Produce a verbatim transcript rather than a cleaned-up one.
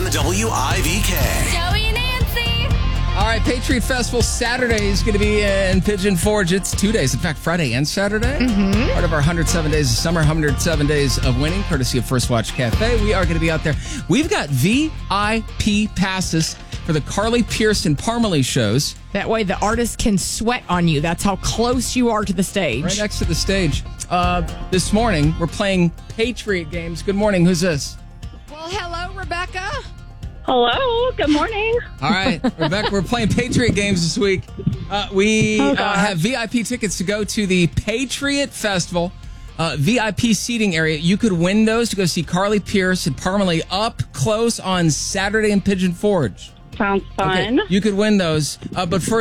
W I V K. Joey and Nancy. All right, Patriot Festival Saturday is going to be in Pigeon Forge. It's two days. In fact, Friday and Saturday. Mm-hmm. Part of our one hundred seven Days of Summer, one hundred seven Days of Winning, courtesy of First Watch Cafe. We are going to be out there. We've got V I P passes for the Carly Pierce and Parmalee shows. That way the artist can sweat on you. That's how close you are to the stage. Right next to the stage. Uh, this morning, we're playing Patriot games. Good morning. Who's this? Well, hello, Rebecca. Hello. Good morning. All right, Rebecca, we're playing Patriot games this week. Uh, we Oh, uh, gosh. have V I P tickets to go to the Patriot Festival, uh, V I P seating area. You could win those to go see Carly Pierce and Parmalee up close on Saturday in Pigeon Forge. Sounds fun. You could win those. Uh, but first,